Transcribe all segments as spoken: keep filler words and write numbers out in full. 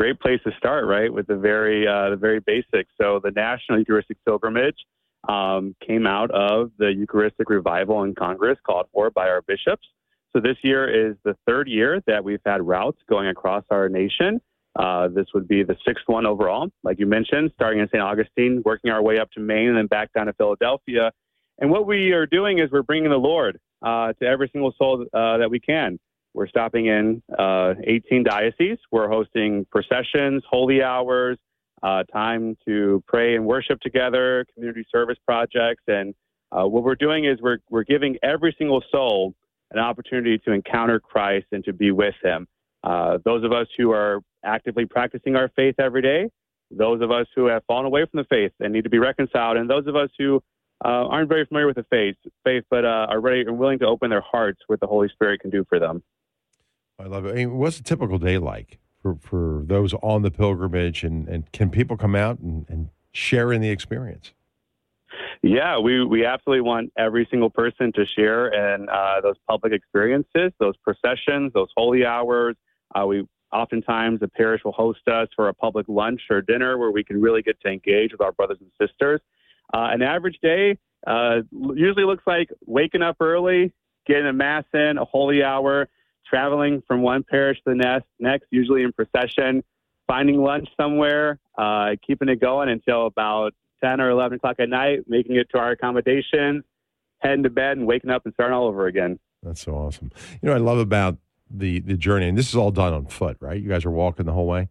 great place to start, right, with the very uh, the very basics. So the National Eucharistic Pilgrimage um, came out of the Eucharistic Revival in Congress called for by our bishops. So this year is the third year that we've had routes going across our nation. Uh, this would be the sixth one overall, like you mentioned, starting in Saint Augustine, working our way up to Maine, and then back down to Philadelphia. And what we are doing is we're bringing the Lord uh, to every single soul uh, that we can. We're stopping in uh, eighteen dioceses. We're hosting processions, holy hours, uh, time to pray and worship together, community service projects. And uh, what we're doing is we're we're giving every single soul an opportunity to encounter Christ and to be with him. Uh, those of us who are actively practicing our faith every day, those of us who have fallen away from the faith and need to be reconciled, and those of us who uh, aren't very familiar with the faith, faith but uh, are ready and willing to open their hearts what the Holy Spirit can do for them. I love it. I mean, what's a typical day like for, for those on the pilgrimage, and, and can people come out and, and share in the experience? Yeah, we, we absolutely want every single person to share in uh, those public experiences, those processions, those holy hours. Uh, we oftentimes the parish will host us for a public lunch or dinner where we can really get to engage with our brothers and sisters. Uh, an average day uh, usually looks like waking up early, getting a mass in, a holy hour, traveling from one parish to the next, next usually in procession, finding lunch somewhere, uh, keeping it going until about ten or eleven o'clock at night, making it to our accommodations, heading to bed and waking up and starting all over again. That's so awesome. You know, I love about the, the journey, and this is all done on foot, right? You guys are walking the whole way?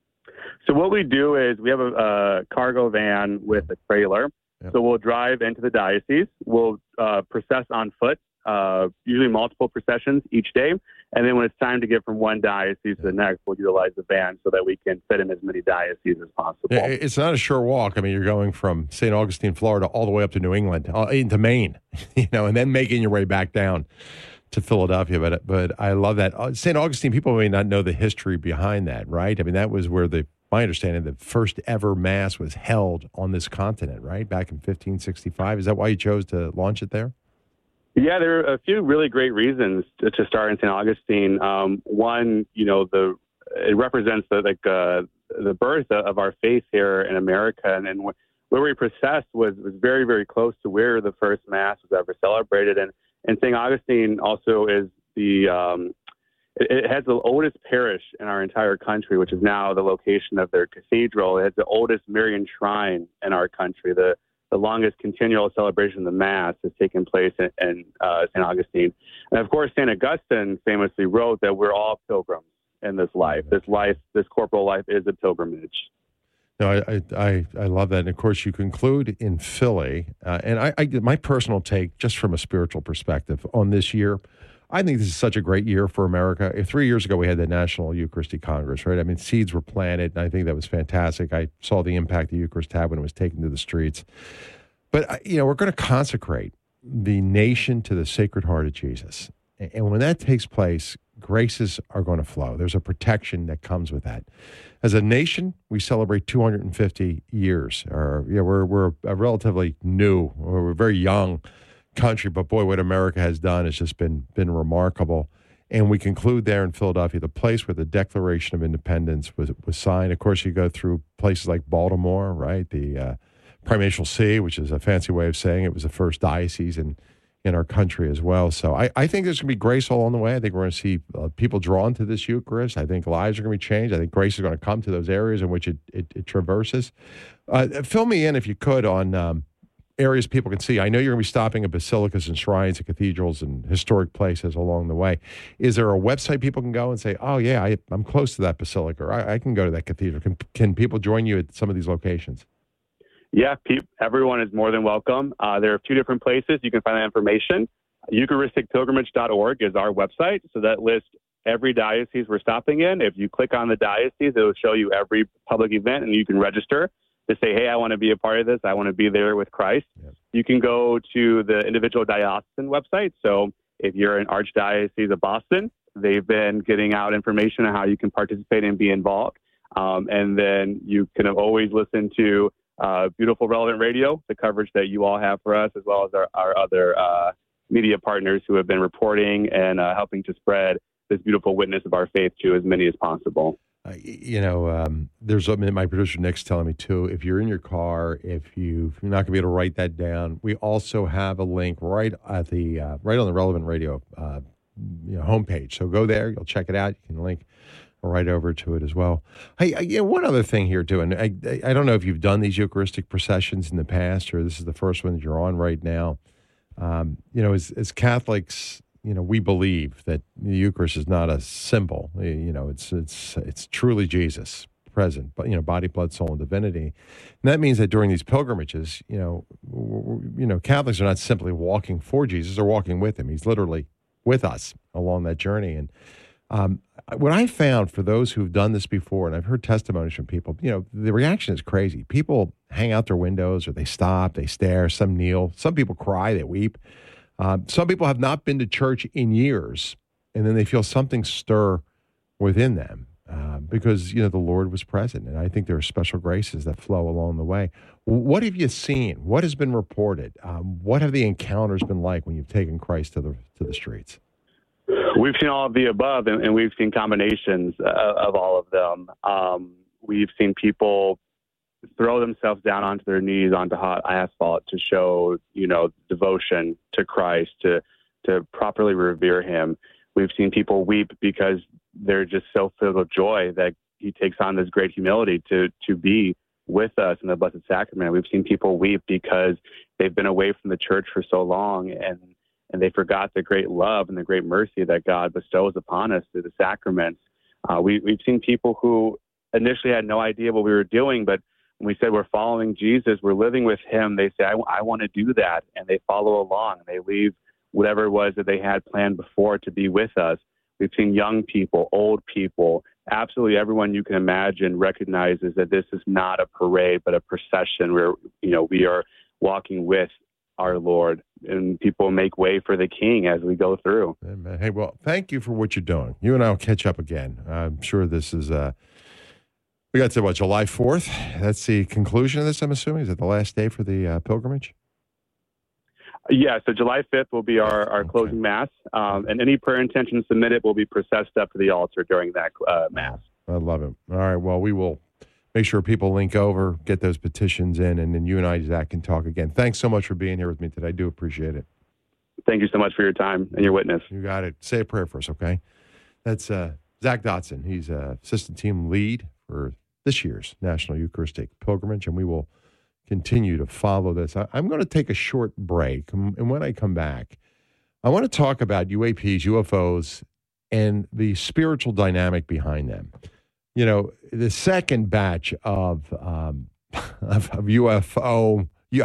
So what we do is we have a, a cargo van with a trailer. Yep. So we'll drive into the diocese. We'll uh, process on foot, uh, usually multiple processions each day. And then when it's time to get from one diocese to the next, we'll utilize the van so that we can fit in as many dioceses as possible. Yeah, it's not a short walk. I mean, you're going from Saint Augustine, Florida, all the way up to New England, uh, into Maine, you know, and then making your way back down to Philadelphia. But but I love that. Uh, Saint Augustine, people may not know the history behind that, right? I mean, that was where the, my understanding, the first ever Mass was held on this continent, right? Back in fifteen sixty-five. Is that why you chose to launch it there? Yeah, there are a few really great reasons to, to start in Saint Augustine. Um, one, you know, the it represents the like uh, the birth of our faith here in America, and, and where we processed was was very very close to where the first Mass was ever celebrated. And and Saint Augustine also is the um, it, it has the oldest parish in our entire country, which is now the location of their cathedral. It has the oldest Marian shrine in our country. The The longest continual celebration of the Mass has taken place in, in uh, Saint Augustine. And of course, Saint Augustine famously wrote that we're all pilgrims in this life. This life, this corporal life is a pilgrimage. No, I I, I love that. And of course, you conclude in Philly. Uh, and I, I my personal take, just from a spiritual perspective, on this year, I think this is such a great year for America. Three years ago, we had the National Eucharistic Congress, right? I mean, seeds were planted, and I think that was fantastic. I saw the impact the Eucharist had when it was taken to the streets. But, you know, we're going to consecrate the nation to the Sacred Heart of Jesus. And when that takes place, graces are going to flow. There's a protection that comes with that. As a nation, we celebrate two hundred fifty years. Or, you know, we're, we're a relatively new, or we're very young country, but boy, what America has done has just been been remarkable. And we conclude there in Philadelphia, the place where the Declaration of Independence was was signed. Of course, you go through places like Baltimore, right? The uh, Primatial See, which is a fancy way of saying it was the first diocese in, in our country as well. So I, I think there's going to be grace all on the way. I think we're going to see uh, people drawn to this Eucharist. I think lives are going to be changed. I think grace is going to come to those areas in which it, it, it traverses. Uh, fill me in, if you could, on Um, areas people can see. I know you're going to be stopping at basilicas and shrines and cathedrals and historic places along the way. Is there a website people can go and say, oh, yeah, I, I'm close to that basilica, or I, I can go to that cathedral? Can, can people join you at some of these locations? Yeah, pe- everyone is more than welcome. Uh, there are two different places you can find that information. Eucharistic Pilgrimage dot org is our website, so that lists every diocese we're stopping in. If you click on the diocese, it will show you every public event, and you can register to say, hey, I want to be a part of this. I want to be there with Christ. Yes. You can go to the individual diocesan website. So if you're an Archdiocese of Boston, they've been getting out information on how you can participate and be involved. Um, and then you can always listen to uh, beautiful, relevant radio, the coverage that you all have for us, as well as our, our other uh, media partners who have been reporting and uh, helping to spread this beautiful witness of our faith to as many as possible. Uh, you know, um, there's something my producer Nick's telling me too. If you're in your car, if, you, if you're not going to be able to write that down, we also have a link right at the uh, right on the Relevant Radio uh, you know, homepage. So go there, you'll check it out. You can link right over to it as well. Hey, I, you know, one other thing here too, and I, I don't know if you've done these Eucharistic processions in the past, or this is the first one that you're on right now. Um, you know, as, as Catholics, you know, we believe that the Eucharist is not a symbol. You know, it's it's it's truly Jesus present, but you know, body, blood, soul, and divinity. And that means that during these pilgrimages, you know, you know, Catholics are not simply walking for Jesus; they're walking with him. He's literally with us along that journey. And um, what I found for those who've done this before, and I've heard testimonies from people, you know, the reaction is crazy. People hang out their windows, or they stop, they stare, some kneel, some people cry, they weep. Uh, some people have not been to church in years, and then they feel something stir within them uh, because, you know, the Lord was present. And I think there are special graces that flow along the way. What have you seen? What has been reported? Um, what have the encounters been like when you've taken Christ to the to the streets? We've seen all of the above, and, and we've seen combinations uh, of all of them. Um, we've seen people throw themselves down onto their knees onto hot asphalt to show, you know, devotion to Christ, to to properly revere him. We've seen people weep because they're just so filled with joy that he takes on this great humility to to be with us in the Blessed Sacrament. We've seen people weep because they've been away from the church for so long, and and they forgot the great love and the great mercy that God bestows upon us through the sacraments. Uh, we, we've seen people who initially had no idea what we were doing, but when we said we're following Jesus, we're living with him, they say, I, I want to do that. And they follow along. They leave whatever it was that they had planned before to be with us. We've seen young people, old people, absolutely everyone you can imagine recognizes that this is not a parade, but a procession where, you know, we are walking with our Lord, and people make way for the King as we go through. Amen. Hey, well, thank you for what you're doing. You and I will catch up again. I'm sure this is, uh, we got to what, July fourth? That's the conclusion of this, I'm assuming? Is that the last day for the uh, pilgrimage? Yeah, so July fifth will be our, our okay. closing Mass, um, and any prayer intentions submitted will be processed up to the altar during that uh, Mass. I love it. All right, well, we will make sure people link over, get those petitions in, and then you and I, Zach, can talk again. Thanks so much for being here with me today. I do appreciate it. Thank you so much for your time and your witness. You got it. Say a prayer for us, okay? That's uh, Zach Dotson. He's uh, assistant team lead for this year's National Eucharistic Pilgrimage, and we will continue to follow this. I, I'm going to take a short break, and when I come back, I want to talk about U A Ps, U F Os, and the spiritual dynamic behind them. You know, the second batch of um, of, of U F O,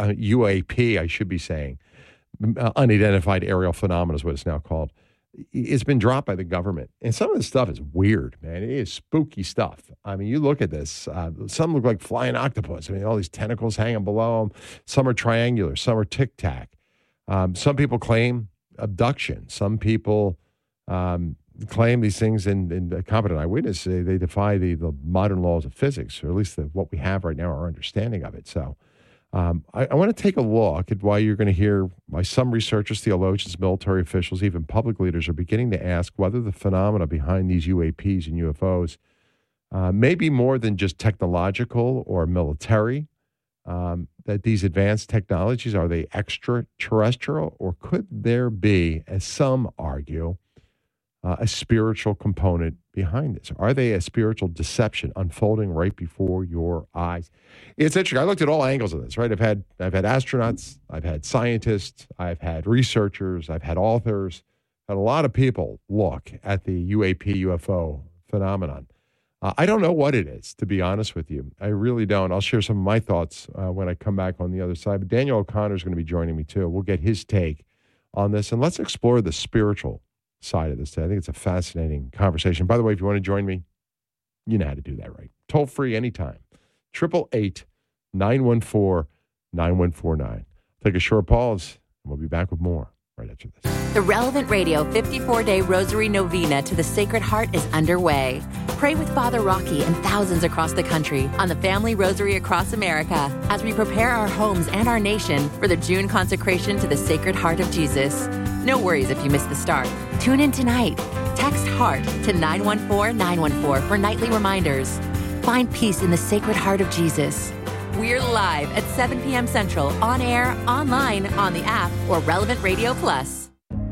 U A P, I should be saying, uh, unidentified aerial phenomena is what it's now called, it's been dropped by the government. And some of this stuff is weird, man. It is spooky stuff. I mean, you look at this. Uh, some look like flying octopus. I mean, all these tentacles hanging below them. Some are triangular. Some are tic-tac. Um, some people claim abduction. Some people um, claim these things, in, in a competent eyewitness, they, they defy the, the modern laws of physics, or at least the, what we have right now, our understanding of it. So um, I, I want to take a look at why you're going to hear why some researchers, theologians, military officials, even public leaders are beginning to ask whether the phenomena behind these U A Ps and U F Os uh, may be more than just technological or military. Um, that these advanced technologies, are they extraterrestrial, or could there be, as some argue, uh, a spiritual component behind this? Are they a spiritual deception unfolding right before your eyes? It's interesting. I looked at all angles of this, right? I've had I've had astronauts, I've had scientists, I've had researchers, I've had authors, had a lot of people look at the U A P U F O phenomenon. Uh, I don't know what it is, to be honest with you. I really don't. I'll share some of my thoughts uh, when I come back on the other side. But Daniel O'Connor is going to be joining me, too. We'll get his take on this, and let's explore the spiritual side of this. I think it's a fascinating conversation. By the way, if you want to join me, you know how to do that, right? Toll free anytime. eight eight eight, nine one four, nine one four nine. Take a short pause, and we'll be back with more right after this. The Relevant Radio fifty-four day Rosary Novena to the Sacred Heart is underway. Pray with Father Rocky and thousands across the country on the Family Rosary across America as we prepare our homes and our nation for the June consecration to the Sacred Heart of Jesus. No worries if you missed the start. Tune in tonight. Text HEART to nine one four nine one four for nightly reminders. Find peace in the Sacred Heart of Jesus. We're live at seven p.m. Central, on air, online, on the app, or Relevant Radio Plus.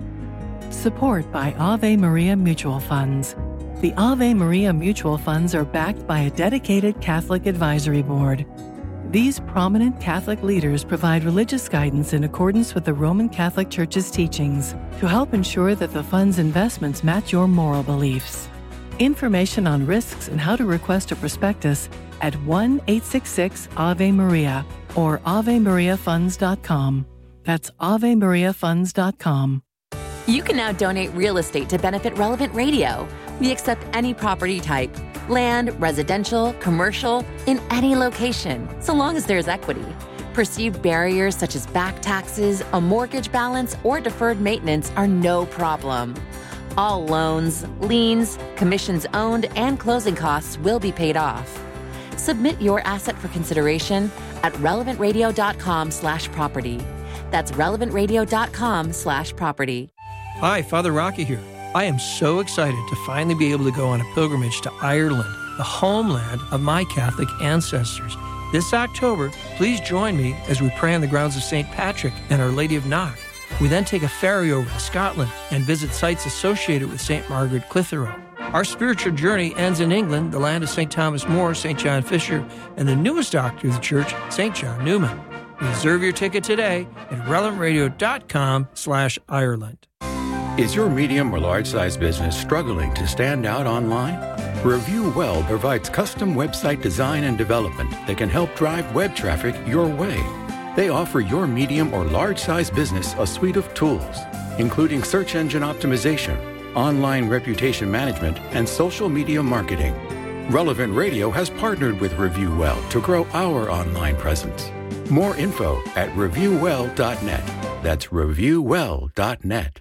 Support by Ave Maria Mutual Funds. The Ave Maria Mutual Funds are backed by a dedicated Catholic advisory board. These prominent Catholic leaders provide religious guidance in accordance with the Roman Catholic Church's teachings to help ensure that the fund's investments match your moral beliefs. Information on risks and how to request a prospectus at one eight six six Ave Maria or ave maria funds dot com. That's ave maria funds dot com. You can now donate real estate to benefit Relevant Radio. We accept any property type, land, residential, commercial, in any location, so long as there's equity. Perceived barriers such as back taxes, a mortgage balance, or deferred maintenance are no problem. All loans, liens, commissions owned, and closing costs will be paid off. Submit your asset for consideration at relevant radio dot com slash property. That's relevant radio dot com slash property. Hi, Father Rocky here. I am so excited to finally be able to go on a pilgrimage to Ireland, the homeland of my Catholic ancestors. This October, please join me as we pray on the grounds of Saint Patrick and Our Lady of Knock. We then take a ferry over to Scotland and visit sites associated with Saint Margaret Clitheroe. Our spiritual journey ends in England, the land of Saint Thomas More, Saint John Fisher, and the newest doctor of the church, Saint John Newman. Reserve your ticket today at relevant radio dot com slash Ireland. Is your medium or large-size business struggling to stand out online? Review Well provides custom website design and development that can help drive web traffic your way. They offer your medium or large-size business a suite of tools, including search engine optimization, online reputation management, and social media marketing. Relevant Radio has partnered with Review Well to grow our online presence. More info at review well dot net. That's review well dot net.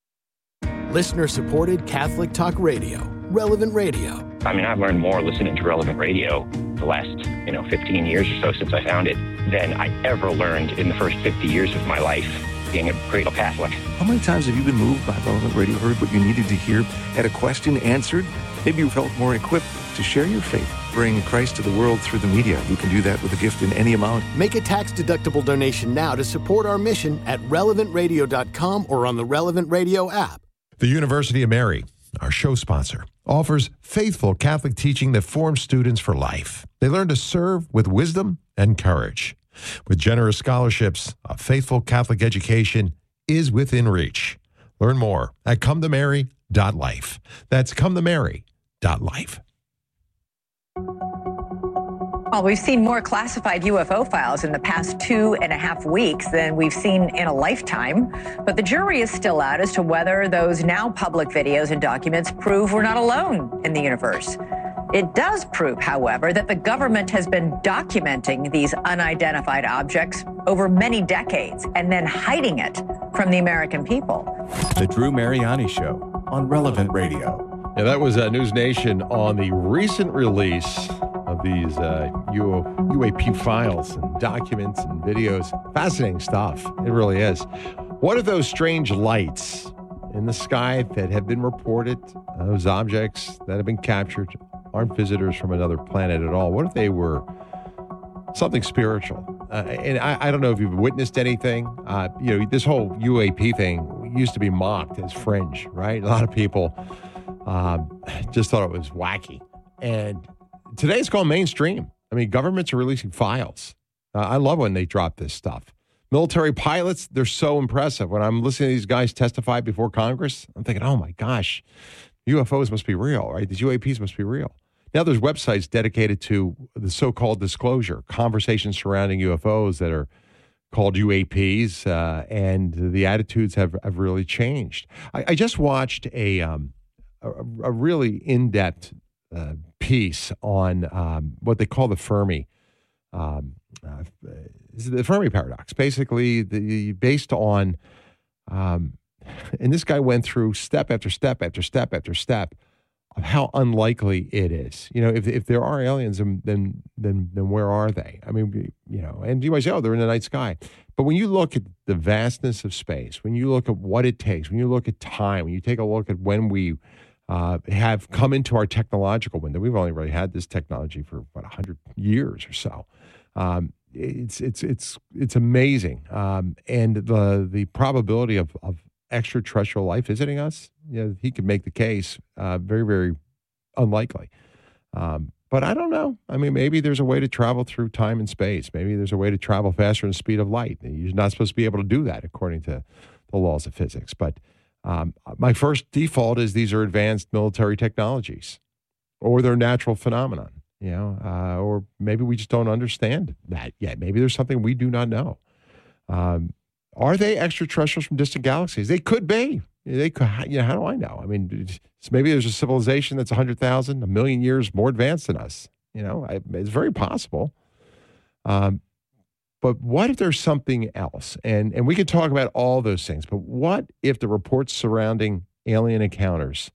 Listener-supported Catholic Talk Radio, Relevant Radio. I mean, I've learned more listening to Relevant Radio the last, you know, fifteen years or so since I found it than I ever learned in the first fifty years of my life being a cradle Catholic. How many times have you been moved by Relevant Radio, heard what you needed to hear, had a question answered? Maybe you felt more equipped to share your faith, bring Christ to the world through the media. You can do that with a gift in any amount. Make a tax-deductible donation now to support our mission at relevant radio dot com or on the Relevant Radio app. The University of Mary, our show sponsor, offers faithful Catholic teaching that forms students for life. They learn to serve with wisdom and courage. With generous scholarships, a faithful Catholic education is within reach. Learn more at come to mary dot life. That's come to mary dot life. Well, we've seen more classified U F O files in the past two and a half weeks than we've seen in a lifetime. But the jury is still out as to whether those now public videos and documents prove we're not alone in the universe. It does prove, however, that the government has been documenting these unidentified objects over many decades and then hiding it from the American people. The Drew Mariani Show on Relevant Radio. Yeah, that was uh, News Nation on the recent release of these uh, U- UAP files and documents and videos. Fascinating stuff. It really is. What are those strange lights in the sky that have been reported? Uh, those objects that have been captured aren't visitors from another planet at all. What if they were something spiritual? Uh, and I, I don't know if you've witnessed anything. Uh, you know, this whole U A P thing used to be mocked as fringe, right? A lot of people um, just thought it was wacky. And today it's called mainstream. I mean, governments are releasing files. Uh, I love when they drop this stuff. Military pilots, they're so impressive. When I'm listening to these guys testify before Congress, I'm thinking, oh my gosh, U F Os must be real, right? These U A Ps must be real. Now there's websites dedicated to the so-called disclosure, conversations surrounding U F Os that are called U A Ps, uh, and the attitudes have, have really changed. I, I just watched a, um, a, a really in-depth uh, piece on um, what they call the Fermi, um, uh, the Fermi paradox. Basically, the based on, um, and this guy went through step after step after step after step of how unlikely it is. You know, if if there are aliens, then then then, then where are they? I mean, you know, and you might say, oh, they're in the night sky. But when you look at the vastness of space, when you look at what it takes, when you look at time, when you take a look at when we uh, have come into our technological window. We've only really had this technology for what one hundred years or so. Um, it's it's it's it's amazing, um, and the the probability of, of extraterrestrial life visiting us, you know, he could make the case uh, very very unlikely. Um, but I don't know. I mean, maybe there's a way to travel through time and space. Maybe there's a way to travel faster than the speed of light. You're not supposed to be able to do that according to the laws of physics. But um, my first default is these are advanced military technologies, or they're natural phenomenon. You know, uh, or maybe we just don't understand that yet. Maybe there's something we do not know. Um, are they extraterrestrials from distant galaxies? They could be. They could. You know, how do I know? I mean, maybe there's a civilization that's one hundred thousand, a million years more advanced than us. You know, I, it's very possible. Um, but what if there's something else? And and we can talk about all those things. But what if the reports surrounding alien encounters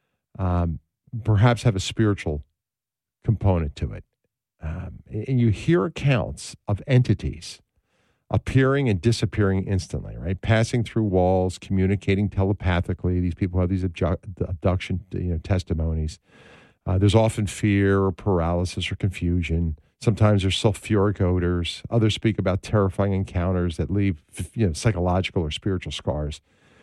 um, perhaps have a spiritual component to it? Um, and you hear accounts of entities appearing and disappearing instantly, right? Passing through walls, communicating telepathically. These people have these abju- abduction, you know, testimonies. Uh, there's often fear or paralysis or confusion. Sometimes there's sulfuric odors. Others speak about terrifying encounters that leave, you know, psychological or spiritual scars.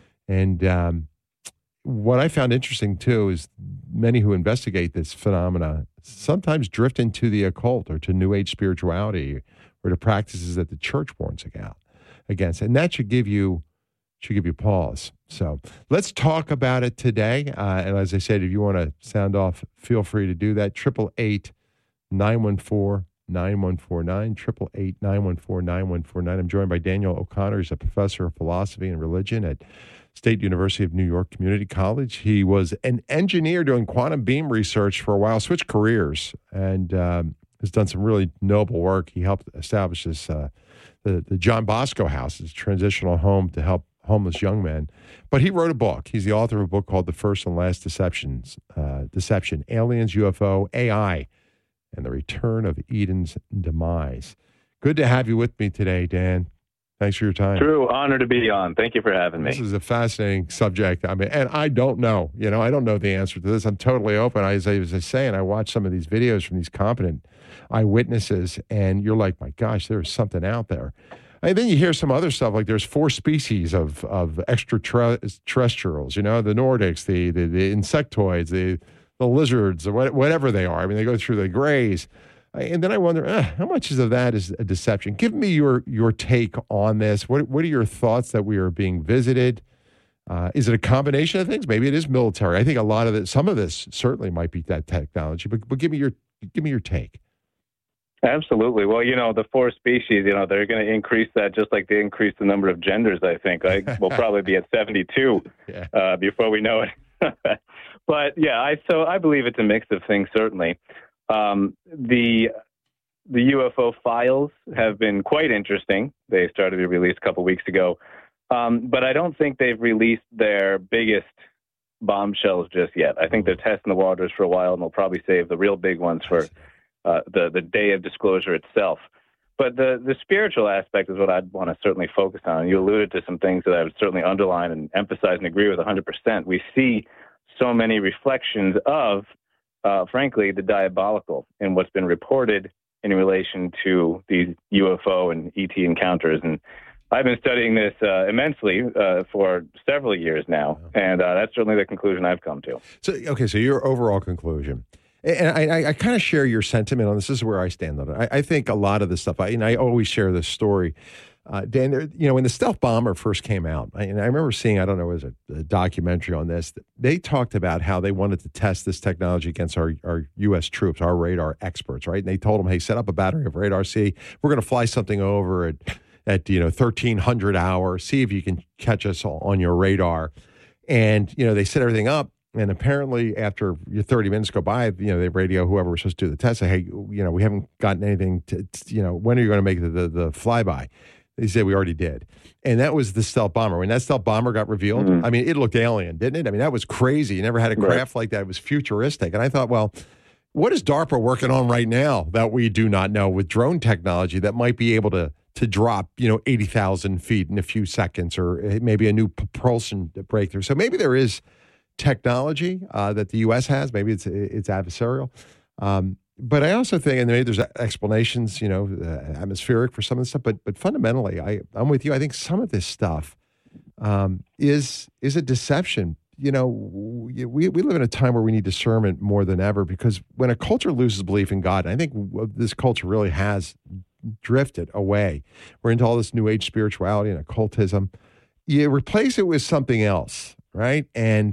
And um, what I found interesting too is many who investigate this phenomena sometimes drift into the occult or to New Age spirituality, or the practices that the church warns against, and that should give you should give you pause. So let's talk about it today. Uh, and as I said, if you want to sound off, feel free to do that. Triple eight nine one four nine one four nine. Triple eight nine one four nine one four nine. I'm joined by Daniel O'Connor. He's a professor of philosophy and religion at State University of New York Community College. He was an engineer doing quantum beam research for a while, switched careers, and um, has done some really noble work. He helped establish this, uh, the, the John Bosco House, it's a transitional home to help homeless young men. But he wrote a book. He's the author of a book called The First and Last Deceptions, uh, Deception, Aliens, U F O, A I, and the Return of Eden's Demise. Good to have you with me today, Dan. Thanks for your time. True honor to be on. Thank you for having me. This is a fascinating subject. I mean, and I don't know. You know, I don't know the answer to this. I'm totally open. I, as I was saying, I watch some of these videos from these competent eyewitnesses, and you're like, my gosh, there's something out there. And then you hear some other stuff like there's four species of of extraterrestrials. You know, the Nordics, the the, the insectoids, the the lizards, or whatever they are. I mean, they go through the grays. And then I wonder, eh, how much of that is a deception? Give me your your take on this. What what are your thoughts that we are being visited? Uh, is it a combination of things? Maybe it is military. I think a lot of it, some of this certainly might be that technology. But but give me your give me your take. Absolutely. Well, you know, the four species, you know, they're going to increase that just like they increase the number of genders. I think I will probably be at seventy-two yeah. uh, before we know it. But yeah, I so I believe it's a mix of things. Certainly. Um, the the U F O files have been quite interesting. They started to be released a couple weeks ago, um, but I don't think they've released their biggest bombshells just yet. I think they're testing the waters for a while, and they'll probably save the real big ones for uh, the the day of disclosure itself. But the the spiritual aspect is what I'd want to certainly focus on. You alluded to some things that I would certainly underline and emphasize and agree with one hundred percent. We see so many reflections of Uh, frankly, the diabolical in what's been reported in relation to these U F O and E T encounters. And I've been studying this uh, immensely uh, for several years now, and uh, that's certainly the conclusion I've come to. So, okay, so your overall conclusion, and I, I, I kind of share your sentiment on this. This is where I stand on it. I, I think a lot of this stuff, I, and I always share this story. Uh, Dan, you know, when the stealth bomber first came out, I, and I remember seeing, I don't know, it was a, a documentary on this. They talked about how they wanted to test this technology against our, our U S troops, our radar experts, right? And they told them, hey, set up a battery of radar. See, we're going to fly something over at, at you know, thirteen hundred hours. See if you can catch us on your radar. And, you know, they set everything up. And apparently after thirty minutes go by, you know, they radio whoever was supposed to do the test, say, hey, you know, we haven't gotten anything to, you know, when are you going to make the, the, the flyby? They said we already did. And that was the stealth bomber. When that stealth bomber got revealed, mm-hmm. I mean, it looked alien, didn't it? I mean, that was crazy. You never had a craft right. like that. It was futuristic. And I thought, well, what is DARPA working on right now that we do not know with drone technology that might be able to to drop, you know, eighty thousand feet in a few seconds, or maybe a new propulsion breakthrough? So maybe there is technology uh, that the U S has. Maybe it's it's adversarial. Um, but I also think, and maybe there's explanations, you know, uh, atmospheric for some of the stuff. But but fundamentally, I I'm with you. I think some of this stuff um, is is a deception. You know, we we live in a time where we need discernment more than ever, because when a culture loses belief in God, and I think this culture really has drifted away. We're into all this New Age spirituality and occultism. You replace it with something else, right? And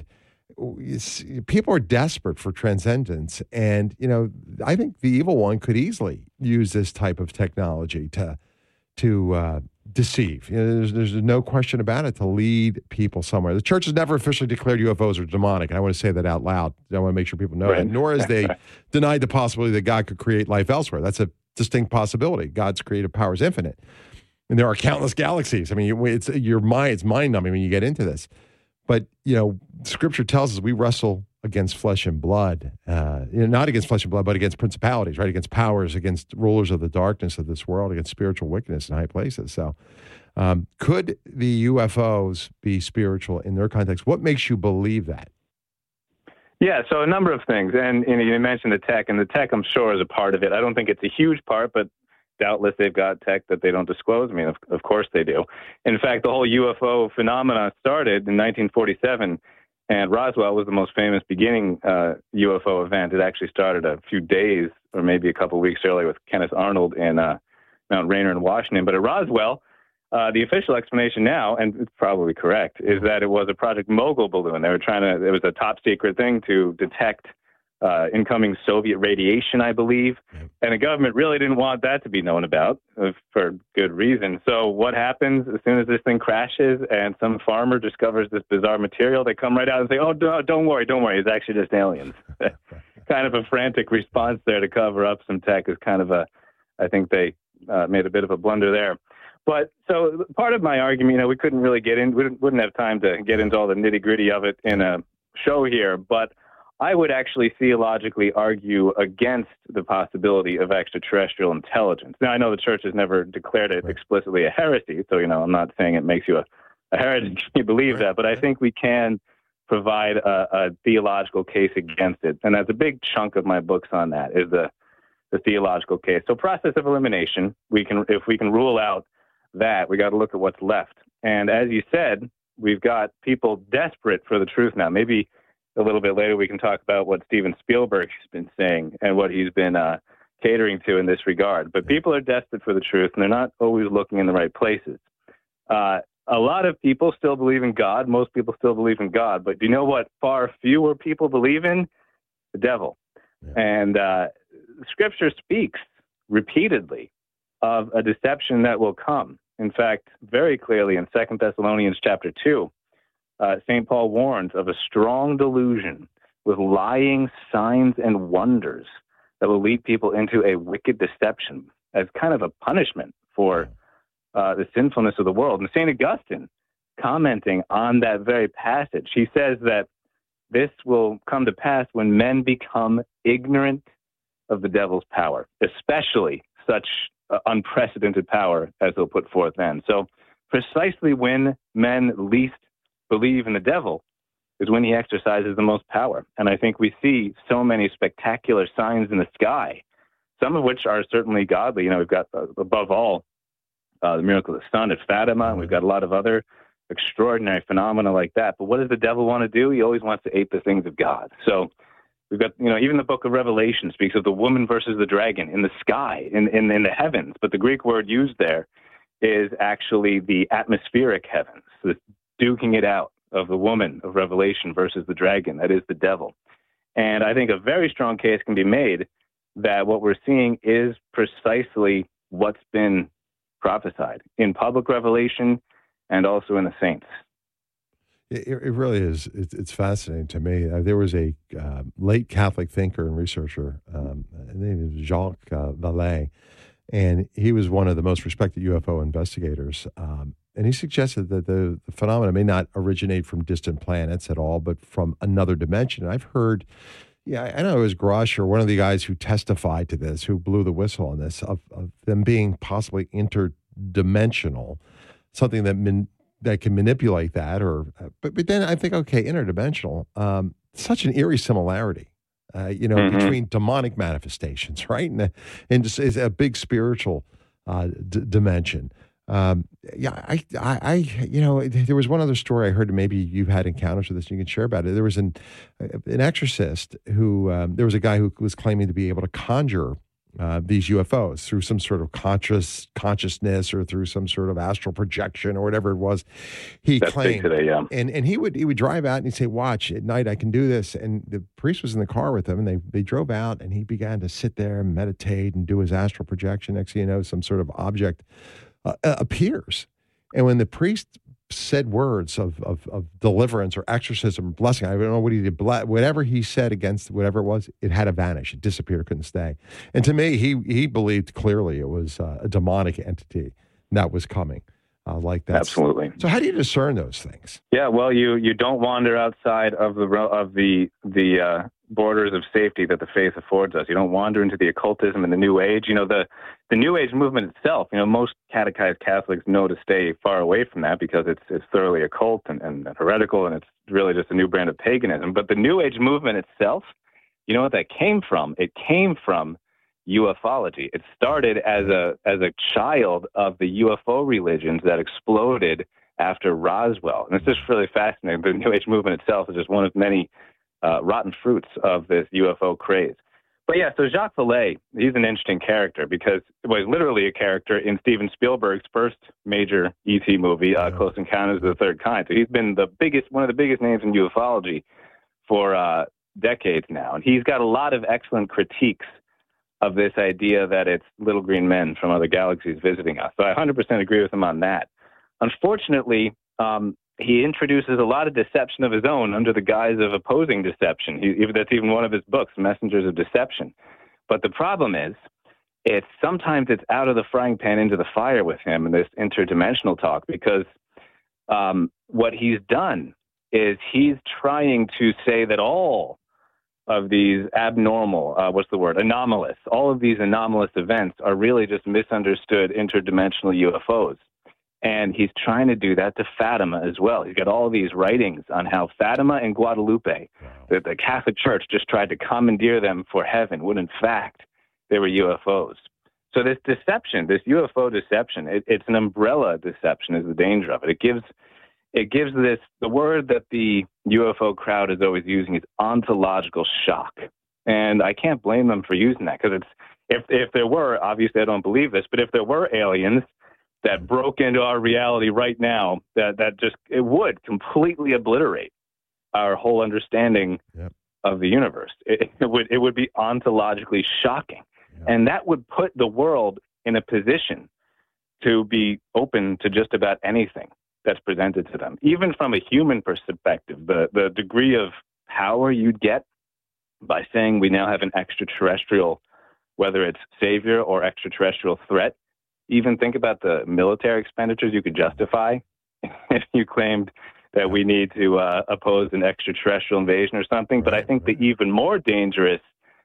people are desperate for transcendence. And, you know, I think the evil one could easily use this type of technology to to uh, deceive. You know, there's, there's no question about it, to lead people somewhere. The church has never officially declared U F Os are demonic, and I want to say that out loud. I want to make sure people know right. that. Nor has they denied the possibility that God could create life elsewhere. That's a distinct possibility. God's creative power is infinite. And there are countless galaxies. I mean, it's your mind, it's mind-numbing when you get into this. But, you know, Scripture tells us we wrestle against flesh and blood, uh, you know, not against flesh and blood, but against principalities, right? Against powers, against rulers of the darkness of this world, against spiritual wickedness in high places. So um, could the U F Os be spiritual in their context? What makes you believe that? Yeah, so a number of things. And, and you mentioned the tech, and the tech, I'm sure, is a part of it. I don't think it's a huge part, but doubtless they've got tech that they don't disclose. I mean, of, of course they do. In fact, the whole U F O phenomenon started in nineteen forty-seven, and Roswell was the most famous beginning uh, U F O event. It actually started a few days or maybe a couple of weeks earlier with Kenneth Arnold in uh, Mount Rainier in Washington. But at Roswell, uh, the official explanation now, and it's probably correct, is that it was a Project Mogul balloon. They were trying to, it was a top secret thing to detect Uh, incoming Soviet radiation, I believe. And the government really didn't want that to be known about uh, for good reason. So what happens as soon as this thing crashes and some farmer discovers this bizarre material, they come right out and say, oh, don't, don't worry, don't worry, it's actually just aliens. Kind of a frantic response there to cover up some tech is kind of a, I think they uh, made a bit of a blunder there. But so part of my argument, you know, we couldn't really get in, we wouldn't have time to get into all the nitty gritty of it in a show here, but I would actually theologically argue against the possibility of extraterrestrial intelligence. Now, I know the church has never declared it explicitly a heresy, so, you know, I'm not saying it makes you a, a heretic if you believe that, but I think we can provide a, a theological case against it. And that's a big chunk of my books on that, is the, the theological case. So process of elimination, we can, if we can rule out that, we got to look at what's left. And as you said, we've got people desperate for the truth now. Maybe a little bit later, we can talk about what Steven Spielberg has been saying and what he's been uh, catering to in this regard. But people are desperate for the truth, and they're not always looking in the right places. Uh, a lot of people still believe in God. Most people still believe in God. But do you know what far fewer people believe in? The devil. Yeah. And uh, Scripture speaks repeatedly of a deception that will come. In fact, very clearly in Second Thessalonians chapter two, Uh, Saint Paul warns of a strong delusion with lying signs and wonders that will lead people into a wicked deception as kind of a punishment for uh, the sinfulness of the world. And Saint Augustine, commenting on that very passage, he says that this will come to pass when men become ignorant of the devil's power, especially such uh, unprecedented power as he'll put forth then. So precisely when men least believe in the devil is when he exercises the most power. And I think we see so many spectacular signs in the sky, some of which are certainly godly. You know, we've got, uh, above all, uh, the miracle of the sun at Fatima, and we've got a lot of other extraordinary phenomena like that. But what does the devil want to do? He always wants to ape the things of God. So we've got, you know, even the book of Revelation speaks of the woman versus the dragon in the sky, in, in, in the heavens. But the Greek word used there is actually the atmospheric heavens, so duking it out of the woman of Revelation versus the dragon, that is the devil. And I think a very strong case can be made that what we're seeing is precisely what's been prophesied in public revelation and also in the saints. It, it really is. It's, it's fascinating to me. Uh, there was a uh, late Catholic thinker and researcher, um, his name is Jacques uh, Vallée, and he was one of the most respected U F O investigators. Um, And he suggested that the, the phenomena may not originate from distant planets at all, but from another dimension. And I've heard, yeah, I know it was Grush or one of the guys who testified to this, who blew the whistle on this, of, of them being possibly interdimensional, something that min, that can manipulate that, or uh, but but then I think, okay, interdimensional, um, such an eerie similarity, uh, you know, mm-hmm. between demonic manifestations, right, and and just is a big spiritual uh, d- dimension. Um, yeah, I, I, I, you know, there was one other story I heard, and maybe you've had encounters with this, and you can share about it. There was an an exorcist who, um, there was a guy who was claiming to be able to conjure uh, these U F Os through some sort of conscious consciousness or through some sort of astral projection or whatever it was. He That's claimed, big today, yeah. and and he would he would drive out and he'd say, "Watch at night, I can do this." And the priest was in the car with him, and they they drove out, and he began to sit there and meditate and do his astral projection. Next thing you know, some sort of object Uh, appears. And when the priest said words of, of, of deliverance or exorcism or blessing, I don't know what he did, whatever he said against whatever it was, it had to vanish. It disappeared, couldn't stay. And to me, he he believed clearly it was uh, a demonic entity that was coming uh, like that. Absolutely. So how do you discern those things? Yeah, well, you you don't wander outside of the of the the uh, borders of safety that the faith affords us. You don't wander into the occultism and the New Age. You know, the the New Age movement itself, you know, most catechized Catholics know to stay far away from that because it's it's thoroughly occult and, and heretical, and it's really just a new brand of paganism. But the New Age movement itself, you know what that came from? It came from ufology. It started as a as a child of the U F O religions that exploded after Roswell. And it's just really fascinating. The New Age movement itself is just one of many uh, rotten fruits of this U F O craze. But yeah, so Jacques Vallée, he's an interesting character because well, he's literally a character in Steven Spielberg's first major E T movie, uh, Close Encounters of the Third Kind. So he's been the biggest, one of the biggest names in ufology for uh, decades now. And he's got a lot of excellent critiques of this idea that it's little green men from other galaxies visiting us. So I one hundred percent agree with him on that. Unfortunately, um, he introduces a lot of deception of his own under the guise of opposing deception. He, that's even one of his books, Messengers of Deception. But the problem is, it's sometimes it's out of the frying pan into the fire with him in this interdimensional talk, because um, what he's done is he's trying to say that all of these abnormal, uh, what's the word, anomalous, all of these anomalous events are really just misunderstood interdimensional U F Os. And he's trying to do that to Fatima as well. He's got all these writings on how Fatima and Guadalupe, the, the Catholic Church, just tried to commandeer them for heaven, when in fact they were U F Os. So this deception, this U F O deception, it, it's an umbrella deception is the danger of it. It gives it gives this, the word that the U F O crowd is always using is ontological shock. And I can't blame them for using that, because it's if if there were, obviously I don't believe this, but if there were aliens that broke into our reality right now, that, that just, it would completely obliterate our whole understanding yep. of the universe. It, it would it would be ontologically shocking. Yep. And that would put the world in a position to be open to just about anything that's presented to them. Even from a human perspective, the, the degree of power you'd get by saying we now have an extraterrestrial, whether it's savior or extraterrestrial threat. Even think about the military expenditures you could justify if you claimed that we need to uh, oppose an extraterrestrial invasion or something. But I think the even more dangerous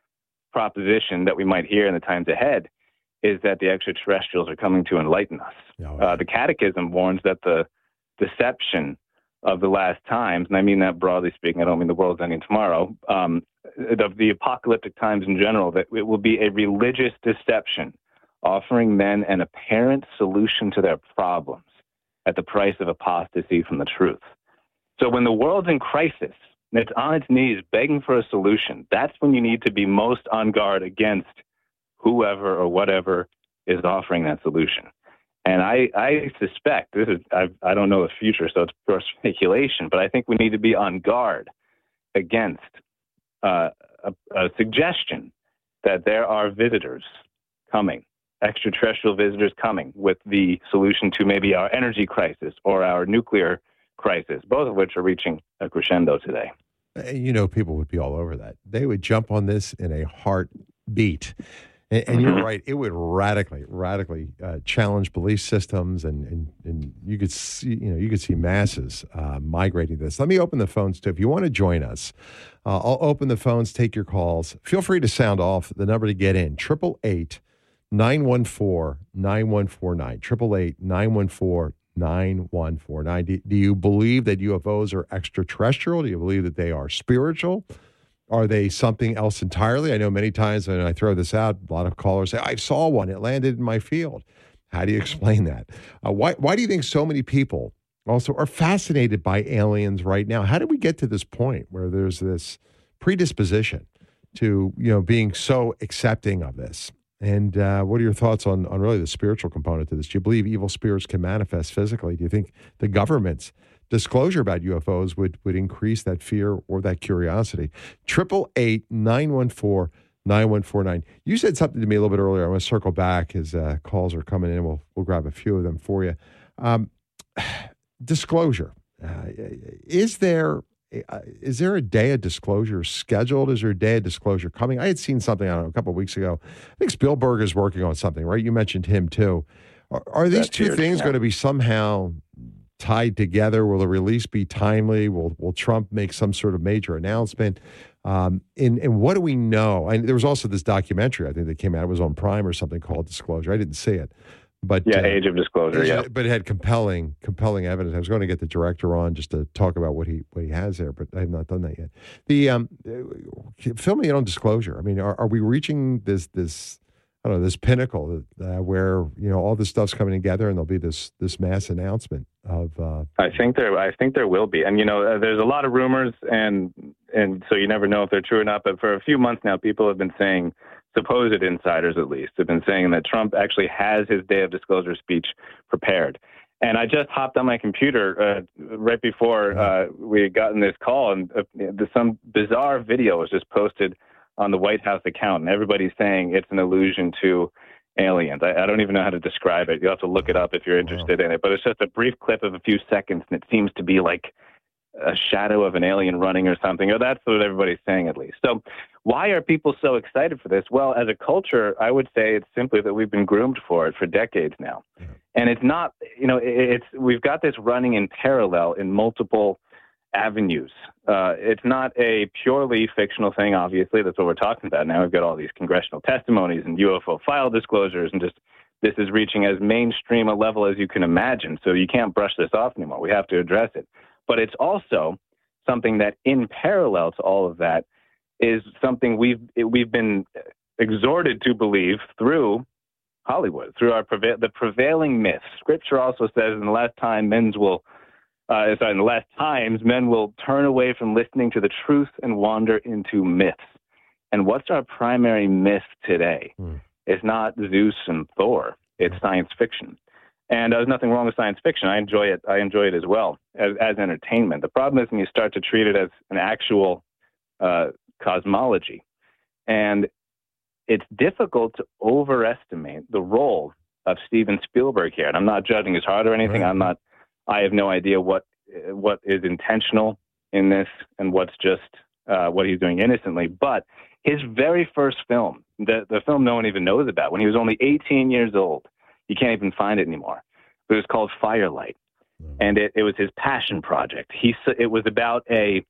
proposition that we might hear in the times ahead is that the extraterrestrials are coming to enlighten us. Uh, the Catechism warns that the deception of the last times, and I mean that broadly speaking, I don't mean the world's ending tomorrow, um, of the apocalyptic times in general, that it will be a religious deception offering men an apparent solution to their problems at the price of apostasy from the truth. So when the world's in crisis and it's on its knees begging for a solution, that's when you need to be most on guard against whoever or whatever is offering that solution. And I, I suspect, this is I, I don't know the future, so it's pure speculation, but I think we need to be on guard against uh, a, a suggestion that there are visitors coming, extraterrestrial visitors coming with the solution to maybe our energy crisis or our nuclear crisis, both of which are reaching a crescendo today. You know, people would be all over that. They would jump on this in a heartbeat. And, and you're right, it would radically, radically uh, challenge belief systems, and, and and you could see, you know, you could see masses uh, migrating to this. Let me open the phones too. If you want to join us, uh, I'll open the phones, take your calls. Feel free to sound off. The number to get in, triple eight nine one four nine one four nine, triple eight nine one four nine one four nine. Do, do you believe that U F Os are extraterrestrial? Do you believe that they are spiritual? Are they something else entirely? I know many times when I throw this out, a lot of callers say, I saw one. It landed in my field. How do you explain that? Uh, why, why do you think so many people also are fascinated by aliens right now? How did we get to this point where there's this predisposition to, you know, being so accepting of this? And uh, what are your thoughts on, on really the spiritual component to this? Do you believe evil spirits can manifest physically? Do you think the government's disclosure about U F Os would, would increase that fear or that curiosity? Triple eight nine one four nine one four nine. You said something to me a little bit earlier. I'm going to circle back as uh, calls are coming in. We'll we'll grab a few of them for you. Um, disclosure. Uh, is there uh, is there a day of disclosure scheduled? Is there a day of disclosure coming? I had seen something, I don't know, a couple of weeks ago. I think Spielberg is working on something, right? You mentioned him too. Are, are these That's two huge, things yeah. going to be somehow tied together? Will the release be timely? Will Will Trump make some sort of major announcement? Um, and, and what do we know? And there was also this documentary, I think, that came out. It was on Prime or something called Disclosure. I didn't see it. But, yeah, uh, Age of Disclosure, yeah. But it had compelling, compelling evidence. I was going to get the director on just to talk about what he what he has there, but I have not done that yet. The um, filming it on Disclosure. I mean, are, are we reaching this this I don't know this pinnacle uh, where you know all this stuff's coming together and there'll be this this mass announcement of? Uh, I think there, I think there will be, and you know, uh, there's a lot of rumors, and and so you never know if they're true or not. But for a few months now, people have been saying, supposed insiders at least, have been saying that Trump actually has his day of disclosure speech prepared. And I just hopped on my computer uh, right before uh, we had gotten this call, and uh, some bizarre video was just posted on the White House account, and everybody's saying it's an allusion to aliens. I, I don't even know how to describe it. You'll have to look it up if you're interested wow. in it. But it's just a brief clip of a few seconds, and it seems to be like a shadow of an alien running or something. Or that's what everybody's saying, at least. So why are people so excited for this? Well, as a culture, I would say it's simply that we've been groomed for it for decades now. Yeah. And it's not, you know, it's we've got this running in parallel in multiple avenues. Uh, it's not a purely fictional thing, obviously. That's what we're talking about now. We've got all these congressional testimonies and U F O file disclosures, and just this is reaching as mainstream a level as you can imagine. So you can't brush this off anymore. We have to address it. But it's also something that, in parallel to all of that, is something we've we've been exhorted to believe through Hollywood, through our preva- the prevailing myths. Scripture also says, in the last time, men's will Uh, sorry, in the last times, men will turn away from listening to the truth and wander into myths. And what's our primary myth today? Hmm. It's not Zeus and Thor. It's hmm. science fiction. And uh, there's nothing wrong with science fiction. I enjoy it. I enjoy it as well as, as entertainment. The problem is when you start to treat it as an actual uh, cosmology. And it's difficult to overestimate the role of Steven Spielberg here. And I'm not judging his heart or anything. Right. I'm not. I have no idea what what is intentional in this and what's just uh, what he's doing innocently. But his very first film, the, the film no one even knows about, when he was only eighteen years old, you can't even find it anymore. It was called Firelight, and it, it was his passion project. He it was about a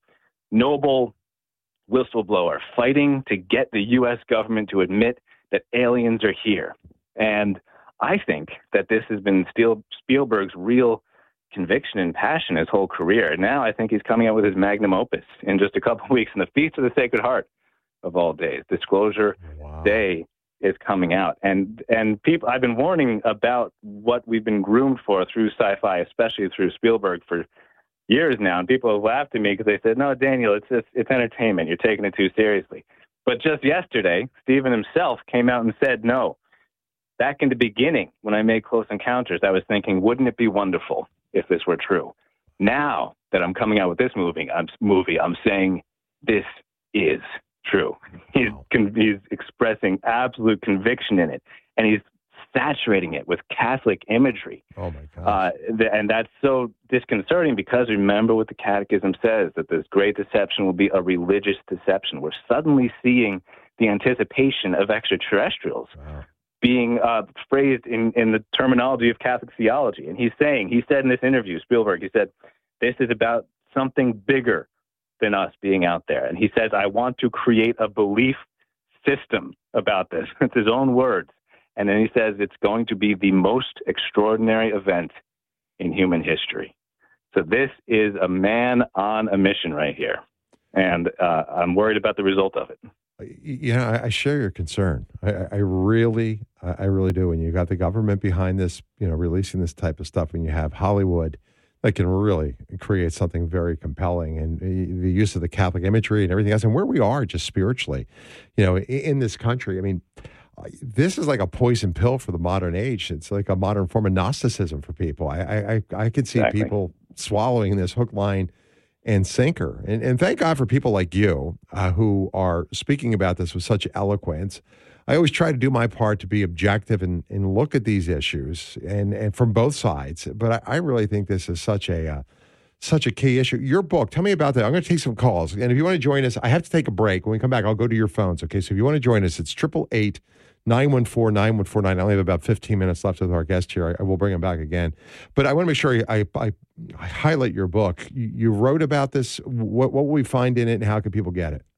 noble whistleblower fighting to get the U S government to admit that aliens are here. And I think that this has been Spielberg's real conviction and passion his whole career. And now I think he's coming out with his magnum opus in just a couple of weeks. And the Feast of the Sacred Heart of all days, Disclosure wow. Day, is coming out. And and people, I've been warning about what we've been groomed for through sci-fi, especially through Spielberg, for years now. And people have laughed at me because they said, "No, Daniel, it's just, it's entertainment. You're taking it too seriously." But just yesterday, Steven himself came out and said, "No." Back in the beginning, when I made Close Encounters, I was thinking, wouldn't it be wonderful if this were true? Now that I'm coming out with this movie, I'm, movie, I'm saying this is true. He's, con- he's expressing absolute conviction in it, and he's saturating it with Catholic imagery. Oh, my God. Uh, th- and that's so disconcerting because remember what the Catechism says, that this great deception will be a religious deception. We're suddenly seeing the anticipation of extraterrestrials. Wow. being uh, phrased in, in the terminology of Catholic theology. And he's saying, he said in this interview, Spielberg, he said, this is about something bigger than us being out there. And he says, I want to create a belief system about this. It's his own words. And then he says, it's going to be the most extraordinary event in human history. So this is a man on a mission right here. And uh, I'm worried about the result of it. Yeah, I, I share your concern. I, I really, I really do. When you got the government behind this, you know, releasing this type of stuff, when you have Hollywood that can really create something very compelling, and the use of the Catholic imagery and everything else, and where we are just spiritually, you know, in this country. I mean, this is like a poison pill for the modern age. It's like a modern form of Gnosticism for people. I, I, I could see exactly. people swallowing this hook, line, and sinker. And, and thank God for people like you uh, who are speaking about this with such eloquence. I always try to do my part to be objective and, and look at these issues and, and from both sides. But I, I really think this is such a uh, such a key issue. Your book, tell me about that. I'm going to take some calls. And if you want to join us, I have to take a break. When we come back, I'll go to your phones. Okay, so if you want to join us, it's eight eight eight, nine one four, nine one four nine. I only have about fifteen minutes left with our guest here. I, I will bring him back again. But I want to make sure I, I, I highlight your book. You, you wrote about this. What, what will we find in it, and how can people get it?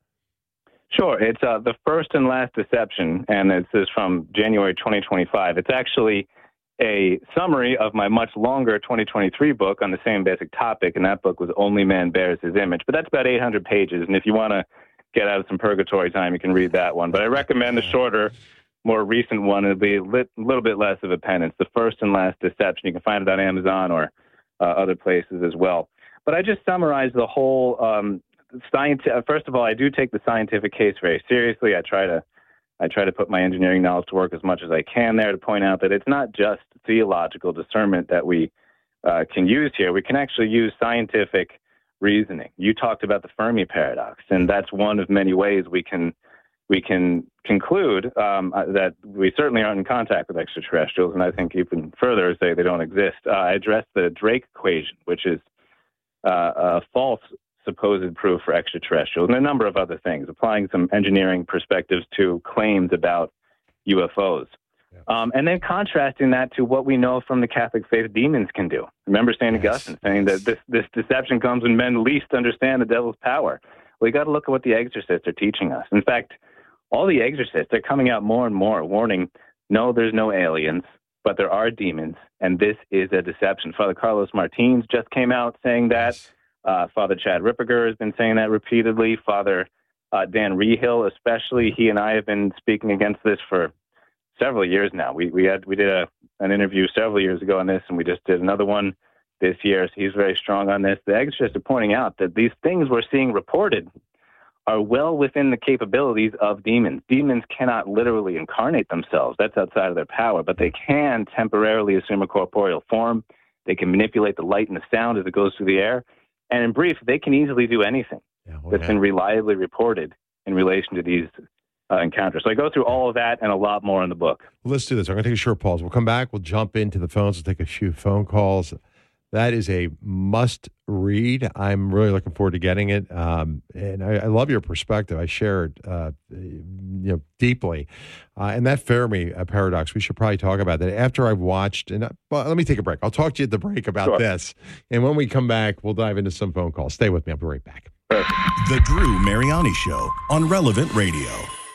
Sure. It's uh, The First and Last Deception, and this is from January twenty twenty-five. It's actually a summary of my much longer twenty twenty-three book on the same basic topic, and that book was Only Man Bears His Image. But that's about eight hundred pages, and if you want to get out of some purgatory time, you can read that one. But I recommend the shorter, more recent one. It'll be a lit, little bit less of a penance. The First and Last Deception. You can find it on Amazon or uh, other places as well. But I just summarized the whole um, science. First of all, I do take the scientific case very seriously. I try to I try to put my engineering knowledge to work as much as I can there to point out that it's not just theological discernment that we uh, can use here. We can actually use scientific reasoning. You talked about the Fermi paradox, and that's one of many ways we can we can conclude um, that we certainly aren't in contact with extraterrestrials, and I think even further say they don't exist. Uh, I addressed the Drake equation, which is uh, a false supposed proof for extraterrestrials, and a number of other things, applying some engineering perspectives to claims about U F Os. Yeah. Um, and then contrasting that to what we know from the Catholic faith demons can do. Remember Saint Yes. Augustine saying that this, this deception comes when men least understand the devil's power. Well, you got to look at what the exorcists are teaching us. In fact, all the exorcists are coming out more and more warning, no, there's no aliens, but there are demons, and this is a deception. Father Carlos Martins just came out saying that. Yes. Uh, Father Chad Ripperger has been saying that repeatedly. Father uh, Dan Rehill, especially, he and I have been speaking against this for several years now. We we had we did a, an interview several years ago on this, and we just did another one this year. So he's very strong on this. The exorcists are pointing out that these things we're seeing reported are well within the capabilities of demons. Demons cannot literally incarnate themselves. That's outside of their power, but they can temporarily assume a corporeal form. They can manipulate the light and the sound as it goes through the air. And in brief, they can easily do anything yeah, well, that's yeah. been reliably reported in relation to these uh, encounters. So I go through all of that and a lot more in the book. Well, let's do this. I'm going to take a short pause. We'll come back. We'll jump into the phones. We'll take a few phone calls. That is a must read. I'm really looking forward to getting it. Um, and I, I love your perspective. I share it uh, you know, deeply. Uh, and that Fermi uh, paradox, we should probably talk about that after I've watched. And uh, well, let me take a break. I'll talk to you at the break about sure. this. And when we come back, we'll dive into some phone calls. Stay with me. I'll be right back. Perfect. The Drew Mariani Show on Relevant Radio.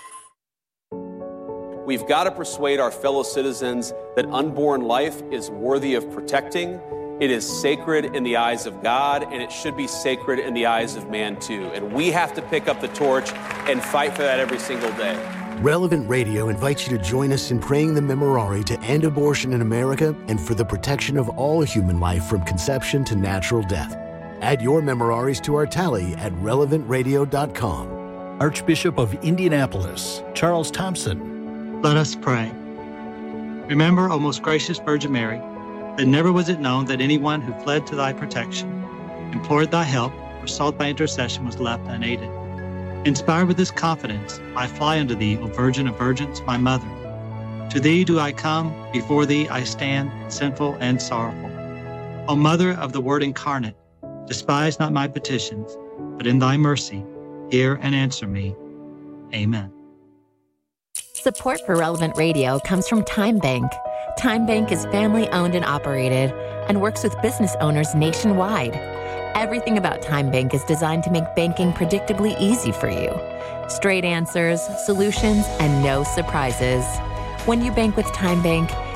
We've got to persuade our fellow citizens that unborn life is worthy of protecting. It is sacred in the eyes of God, and it should be sacred in the eyes of man, too. And we have to pick up the torch and fight for that every single day. Relevant Radio invites you to join us in praying the Memorare to end abortion in America and for the protection of all human life from conception to natural death. Add your Memoraries to our tally at relevant radio dot com. Archbishop of Indianapolis, Charles Thompson. Let us pray. Remember, O most gracious Virgin Mary, that never was it known that anyone who fled to thy protection, implored thy help, or sought thy intercession was left unaided. Inspired with this confidence, I fly unto thee, O Virgin of Virgins, my mother. To thee do I come, before thee I stand, sinful and sorrowful. O Mother of the Word incarnate, despise not my petitions, but in thy mercy, hear and answer me. Amen. Support for Relevant Radio comes from Time Bank. Time Bank is family-owned and operated and works with business owners nationwide. Everything about Time Bank is designed to make banking predictably easy for you. Straight answers, solutions, and no surprises. When you bank with Time Bank,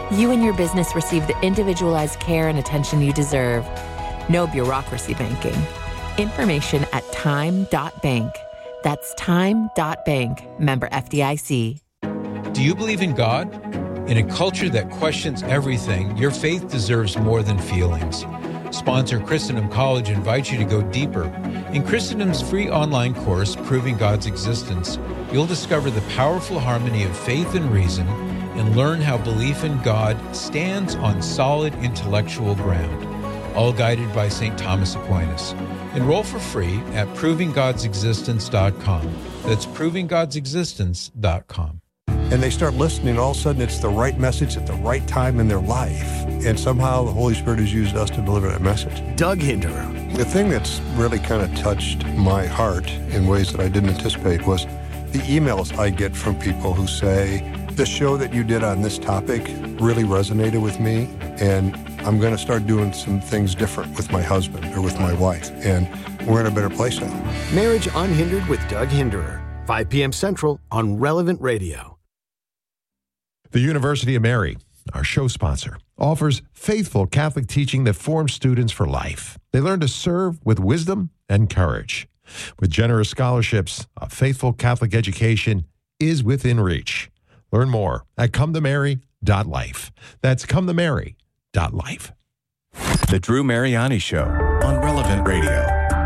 you and your business receive the individualized care and attention you deserve. No bureaucracy banking. Information at time dot bank. That's time dot bank. Member F D I C. Do you believe in God? In a culture that questions everything, your faith deserves more than feelings. Sponsor Christendom College invites you to go deeper. In Christendom's free online course, Proving God's Existence, you'll discover the powerful harmony of faith and reason and learn how belief in God stands on solid intellectual ground, all guided by Saint Thomas Aquinas. Enroll for free at proving gods existence dot com. That's proving gods existence dot com. And they start listening, all of a sudden it's the right message at the right time in their life. And somehow the Holy Spirit has used us to deliver that message. Doug Hinderer. The thing that's really kind of touched my heart in ways that I didn't anticipate was the emails I get from people who say, the show that you did on this topic really resonated with me, and I'm going to start doing some things different with my husband or with my wife, and we're in a better place now. Marriage Unhindered with Doug Hinderer, five p.m. Central on Relevant Radio. The University of Mary, our show sponsor, offers faithful Catholic teaching that forms students for life. They learn to serve with wisdom and courage. With generous scholarships, a faithful Catholic education is within reach. Learn more at come to mary dot life. That's come to mary dot life. The Drew Mariani Show on Relevant Radio.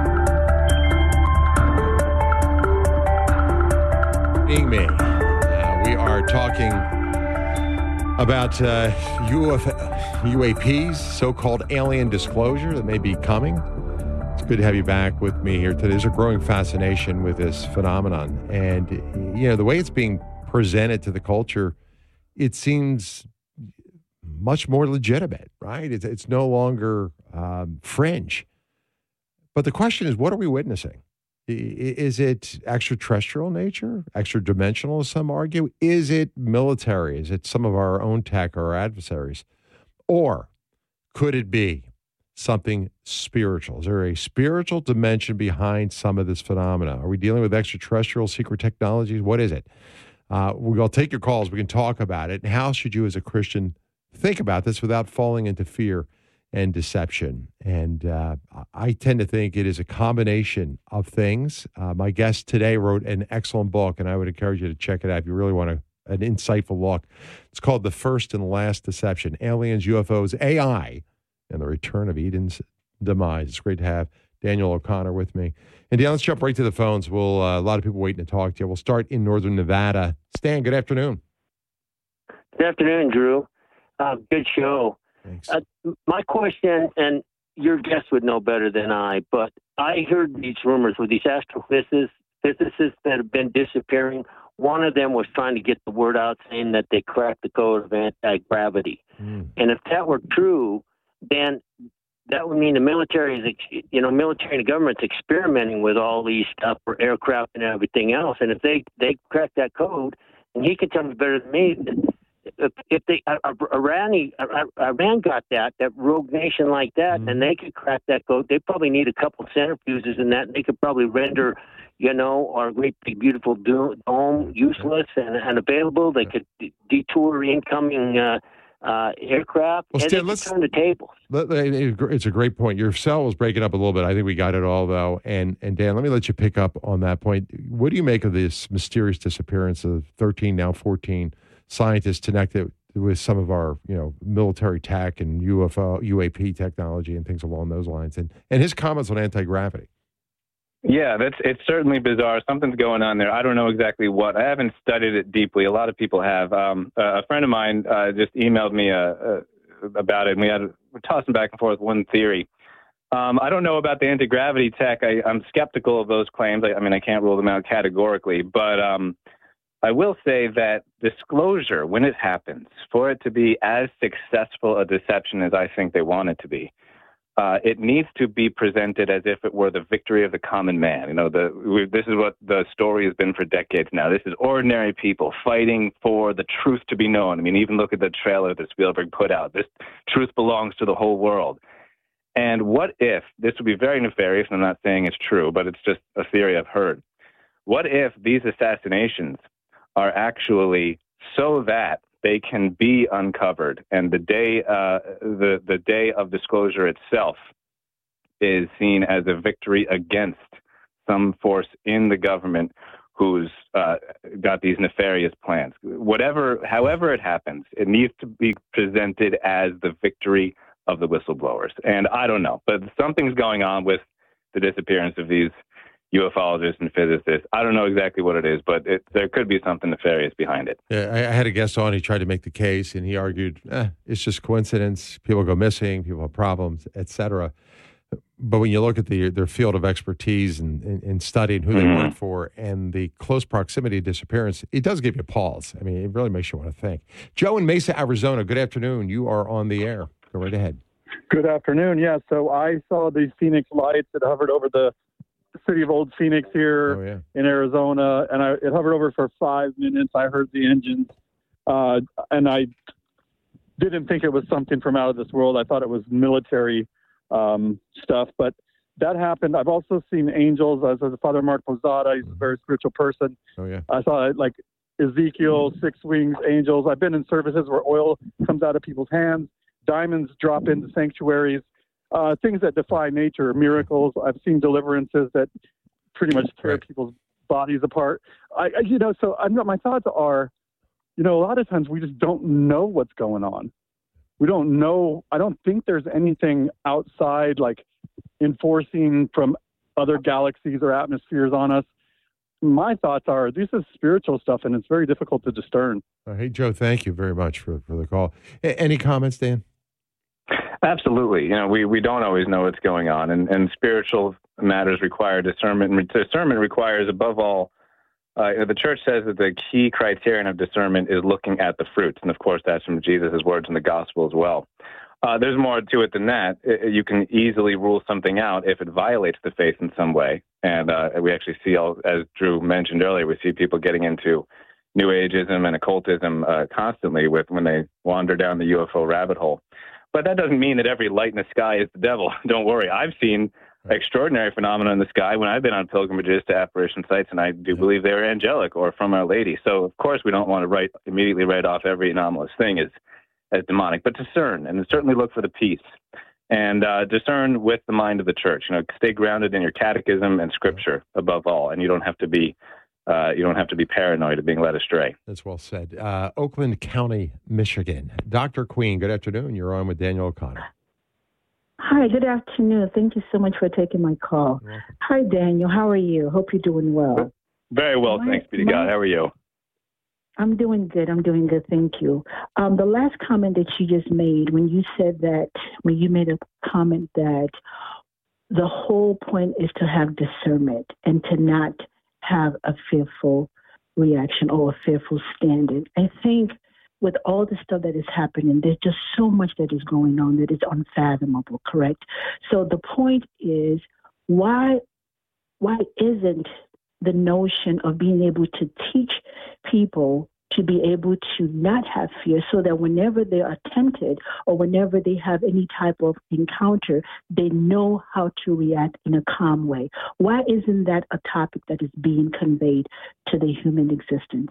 Being me, uh, we are talking about uh, U F, U A Ps, so-called alien disclosure that may be coming. It's good to have you back with me here today. There's a growing fascination with this phenomenon. And, you know, the way it's being presented to the culture, it seems much more legitimate, right? It's, it's no longer um, fringe. But the question is, what are we witnessing? Is it extraterrestrial nature, extra-dimensional, as some argue? Is it military? Is it some of our own tech or our adversaries? Or could it be something spiritual? Is there a spiritual dimension behind some of this phenomena? Are we dealing with extraterrestrial secret technologies? What is it? Uh, we'll take your calls. We can talk about it. And how should you as a Christian think about this without falling into fear and deception? And uh, I tend to think it is a combination of things. Uh, my guest today wrote an excellent book, and I would encourage you to check it out if you really want a, an insightful look. It's called The First and Last Deception, Aliens, U F Os, A I, and the Return of Eden's Demise. It's great to have Daniel O'Connor with me. And Dan, let's jump right to the phones. We'll uh, a lot of people waiting to talk to you. We'll start in northern Nevada. Stan, good afternoon. Good afternoon, Drew. Uh, good show. Thanks. Uh, my question, and your guest would know better than I, but I heard these rumors with these astrophysicists physicists that have been disappearing. One of them was trying to get the word out saying that they cracked the code of anti-gravity. Mm. And if that were true, then that would mean the military is, you know, military and government's experimenting with all these stuff for aircraft and everything else. And if they, they crack that code, and he can tell me better than me, if, if they, Iran, Iran got that, that rogue nation like that, mm-hmm. and they could crack that code, they probably need a couple centrifuges in that, and they could probably render, you know, our great big beautiful dome useless and, and available. They could detour incoming uh, uh, aircraft, well, and Stan, they could turn the tables. It's a great point. Your cell was breaking up a little bit. I think we got it all, though. And, and Dan, let me let you pick up on that point. What do you make of this mysterious disappearance of thirteen, now fourteen scientists connected with some of our, you know, military tech and U F O, U A P technology and things along those lines, and and his comments on anti-gravity? Yeah, that's it's certainly bizarre. Something's going on there. I don't know exactly what. I haven't studied it deeply. A lot of people have. Um, uh, a friend of mine uh, just emailed me uh, uh, about it, and we had we're tossing back and forth one theory. Um, I don't know about the anti-gravity tech. I, I'm skeptical of those claims. I, I mean, I can't rule them out categorically, but um, I will say that disclosure, when it happens, for it to be as successful a deception as I think they want it to be, uh, it needs to be presented as if it were the victory of the common man. You know, the we, this is what the story has been for decades now. This is ordinary people fighting for the truth to be known. I mean, even look at the trailer that Spielberg put out. This truth belongs to the whole world. And what if, this would be very nefarious, and I'm not saying it's true, but it's just a theory I've heard. What if these assassinations are actually so that they can be uncovered. And the day, uh, the, the day of disclosure itself is seen as a victory against some force in the government who's uh, got these nefarious plans. Whatever, however it happens, it needs to be presented as the victory of the whistleblowers. And I don't know, but something's going on with the disappearance of these ufologists and physicists. I don't know exactly what it is, but it, there could be something nefarious behind it. Yeah, I, I had a guest on. He tried to make the case, and he argued, eh, it's just coincidence. People go missing, people have problems, et cetera. But when you look at the, their field of expertise and in, in, in studying who mm-hmm. they work for and the close proximity of disappearance, it does give you pause. I mean, it really makes you want to think. Joe in Mesa, Arizona, good afternoon. You are on the air. Go right ahead. Good afternoon. Yeah, so I saw these Phoenix lights that hovered over the city of Old Phoenix here oh, yeah. in Arizona, and I, it hovered over for five minutes. I heard the engines, uh, and I didn't think it was something from out of this world. I thought it was military um, stuff, but that happened. I've also seen angels, as a Father Mark Posada. He's a very spiritual person. Oh, yeah. I saw like Ezekiel, six wings, angels. I've been in services where oil comes out of people's hands, diamonds drop into sanctuaries, uh, things that defy nature, miracles. I've seen deliverances that pretty much tear right. people's bodies apart. I, I you know, so I'm not, my thoughts are, you know, a lot of times we just don't know what's going on. We don't know. I don't think there's anything outside, like enforcing from other galaxies or atmospheres on us. My thoughts are this is spiritual stuff, and it's very difficult to discern. Uh, hey, Joe, thank you very much for, for the call. A- any comments, Dan? Absolutely. You know, we, we don't always know what's going on, and, and spiritual matters require discernment. And discernment requires, above all, uh, the church says that the key criterion of discernment is looking at the fruits. And, of course, that's from Jesus' words in the gospel as well. Uh, there's more to it than that. It, you can easily rule something out if it violates the faith in some way. And uh, we actually see, all, as Drew mentioned earlier, we see people getting into New Ageism and occultism uh, constantly with when they wander down the U F O rabbit hole. But that doesn't mean that every light in the sky is the devil. Don't worry. I've seen extraordinary phenomena in the sky when I've been on pilgrimages to apparition sites, and I do yeah. believe they were angelic or from Our Lady. So, of course, we don't want to write immediately write off every anomalous thing as, as demonic, but discern and certainly look for the peace. And uh, discern with the mind of the church. You know, stay grounded in your catechism and scripture above all, and you don't have to be uh, you don't have to be paranoid of being led astray. That's well said. Uh, Oakland County, Michigan. Doctor Queen, good afternoon. You're on with Daniel O'Connor. Hi, good afternoon. Thank you so much for taking my call. Hi, Daniel. How are you? Hope you're doing well. Very well, my, thanks be to my, God. How are you? I'm doing good. I'm doing good. Thank you. Um, the last comment that you just made, when you said that, when you made a comment that the whole point is to have discernment and to not have a fearful reaction or a fearful standard. I think with all the stuff that is happening, there's just so much that is going on that is unfathomable, correct? So the point is, why, why isn't the notion of being able to teach people to be able to not have fear so that whenever they are tempted or whenever they have any type of encounter, they know how to react in a calm way? Why isn't that a topic that is being conveyed to the human existence?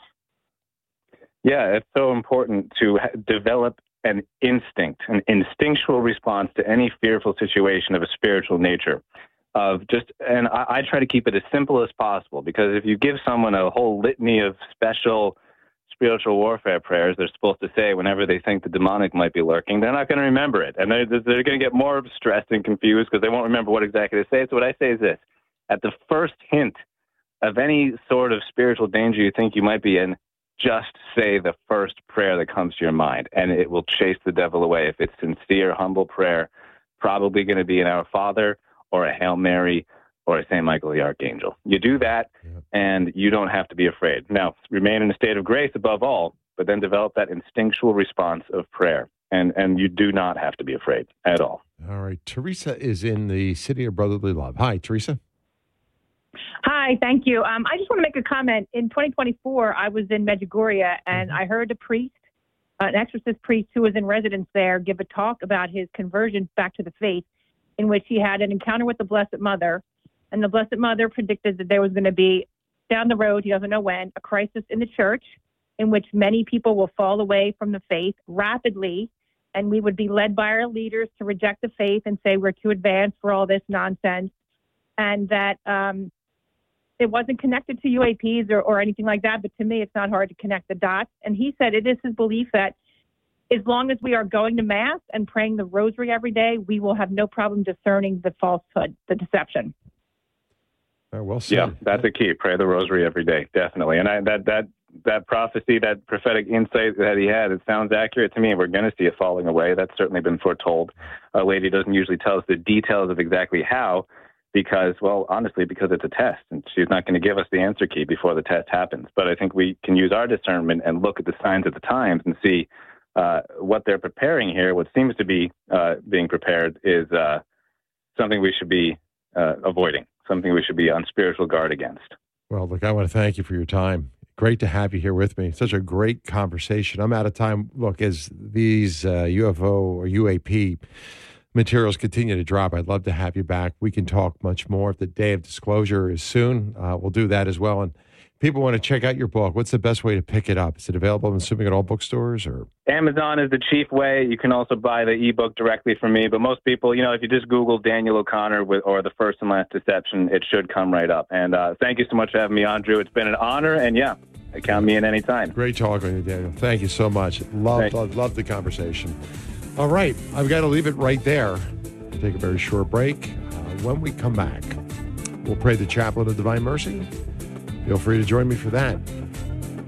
Yeah, it's so important to ha- develop an instinct, an instinctual response to any fearful situation of a spiritual nature. Of just, and I, I try to keep it as simple as possible, because if you give someone a whole litany of special spiritual warfare prayers they're supposed to say whenever they think the demonic might be lurking, they're not going to remember it. And they're, they're going to get more stressed and confused because they won't remember what exactly to say. So what I say is this: at the first hint of any sort of spiritual danger you think you might be in, just say the first prayer that comes to your mind, and it will chase the devil away. If it's sincere, humble prayer, probably going to be an Our Father or a Hail Mary or a Saint Michael the Archangel. You do that, and you don't have to be afraid. Now, remain in a state of grace above all, but then develop that instinctual response of prayer, and, and you do not have to be afraid at all. All right. Teresa is in the City of Brotherly Love. Hi, Teresa. Hi, thank you. Um, I just want to make a comment. In twenty twenty-four, I was in Medjugorje, and mm-hmm. I heard a priest, an exorcist priest who was in residence there, give a talk about his conversion back to the faith, in which he had an encounter with the Blessed Mother, and the Blessed Mother predicted that there was going to be, down the road, he doesn't know when, a crisis in the church, in which many people will fall away from the faith rapidly, and we would be led by our leaders to reject the faith and say we're too advanced for all this nonsense, and that um, it wasn't connected to U A Ps or, or anything like that, but to me, it's not hard to connect the dots. And he said it is his belief that as long as we are going to Mass and praying the rosary every day, we will have no problem discerning the falsehood, the deception. Uh, well said. Yeah, that's the key. Pray the rosary every day, definitely. And I, that that that prophecy, that prophetic insight that he had, it sounds accurate to me. We're going to see a falling away. That's certainly been foretold. Our Lady doesn't usually tell us the details of exactly how, because, well, honestly, because it's a test, and she's not going to give us the answer key before the test happens. But I think we can use our discernment and look at the signs of the times and see uh, what they're preparing here. What seems to be uh, being prepared is uh, something we should be uh, avoiding, something we should be on spiritual guard against. Well, look, I want to thank you for your time. Great to have you here with me. Such a great conversation. I'm out of time. Look, as these uh, U F O or U A P materials continue to drop, I'd love to have you back. We can talk much more. If the day of disclosure is soon, uh, we'll do that as well. And people want to check out your book. What's the best way to pick it up? Is it available, I'm assuming, at all bookstores? Or Amazon is the chief way. You can also buy the ebook directly from me. But most people, you know, if you just Google Daniel O'Connor with, or The First and Last Deception, it should come right up. And uh, thank you so much for having me on, Drew. It's been an honor. And yeah, count me in any time. Great talking to you, Daniel. Thank you so much. Love, love, love the conversation. All right. I've got to leave it right there. We'll take a very short break. Uh, when we come back, we'll pray the Chaplet of Divine Mercy. Feel free to join me for that.